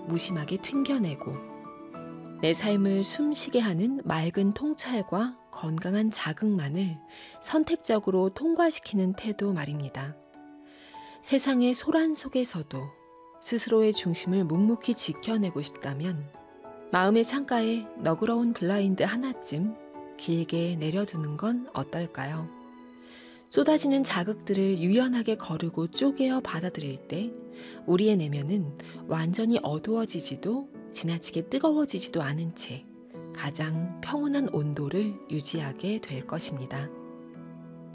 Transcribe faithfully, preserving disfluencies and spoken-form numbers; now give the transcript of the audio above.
무심하게 튕겨내고 내 삶을 숨쉬게 하는 맑은 통찰과 건강한 자극만을 선택적으로 통과시키는 태도 말입니다. 세상의 소란 속에서도 스스로의 중심을 묵묵히 지켜내고 싶다면 마음의 창가에 너그러운 블라인드 하나쯤 길게 내려두는 건 어떨까요? 쏟아지는 자극들을 유연하게 거르고 쪼개어 받아들일 때 우리의 내면은 완전히 어두워지지도 지나치게 뜨거워지지도 않은 채 가장 평온한 온도를 유지하게 될 것입니다.